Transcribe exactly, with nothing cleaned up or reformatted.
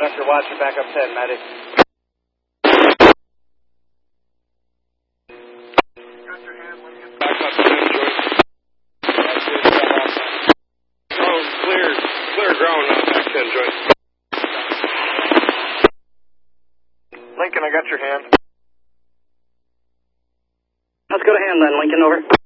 Conductor, watch your back up ten, Matty. Got your hand, Lincoln. Back up ten, Joyce. Oh, clear, clear ground now, back ten, Joyce. Lincoln, I got your hand. Let's go to hand then, Lincoln, over.